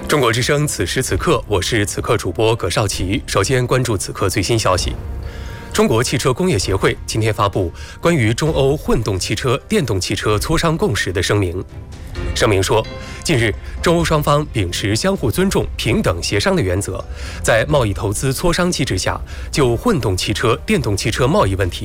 中国之声，此时此刻，我是此刻主播葛少奇。首先关注此刻最新消息。中国汽车工业协会今天发布关于中欧混动汽车、电动汽车磋商共识的声明。声明说，近日中欧双方秉持相互尊重、平等协商的原则，在贸易投资磋商机制下，就混动汽车、电动汽车贸易问题